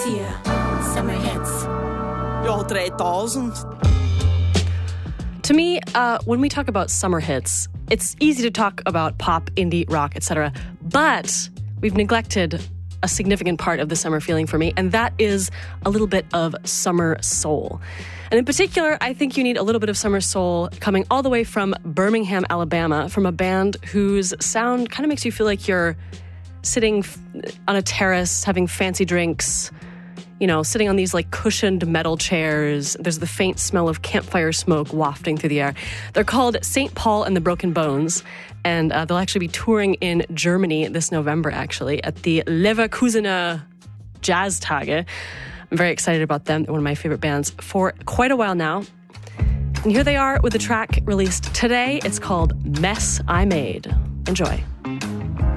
FM4 Summer Hits. Ja, 3000. To me, when we talk about summer hits, it's easy to talk about pop, indie, rock, etc. But we've neglected a significant part of the summer feeling for me, and that is a little bit of summer soul. And in particular, I think you need a little bit of summer soul coming all the way from Birmingham, Alabama, from a band whose sound kind of makes you feel like you're sitting on a terrace, having fancy drinks, you know, sitting on these like cushioned metal chairs. There's the faint smell of campfire smoke wafting through the air. They're called St. Paul and the Broken Bones, and they'll actually be touring in Germany this November, actually, at the Leverkusener Jazztage. I'm very excited about them. They're one of my favorite bands for quite a while now. And here they are with a track released today. It's called Mess I Made. Enjoy.